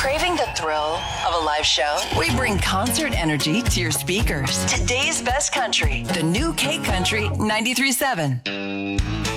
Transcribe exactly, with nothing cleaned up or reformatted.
Craving the thrill of a live show? We bring concert energy to your speakers. Today's best country, the new K Country ninety-three point seven.